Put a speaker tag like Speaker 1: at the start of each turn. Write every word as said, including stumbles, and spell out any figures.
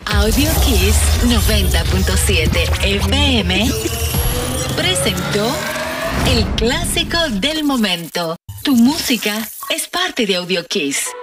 Speaker 1: Audio Kiss noventa punto siete F M presentó el clásico del momento. Tu música es parte de Audio Kiss.